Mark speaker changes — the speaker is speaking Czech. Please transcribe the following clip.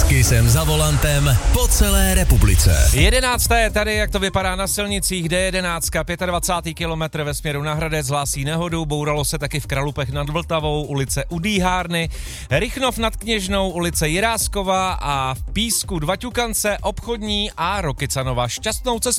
Speaker 1: S Kissem za volantem po celé republice.
Speaker 2: 11. tady, jak to vypadá na silnicích, D11, 25. kilometr ve směru na Hradec, hlásí nehodu, bouralo se taky v Kralupech nad Vltavou, ulice u Dýhárny, Rychnov nad Kněžnou, ulice Jiráskova a v Písku 2 Ťukance, Obchodní a Rokycanova. Šťastnou cestu.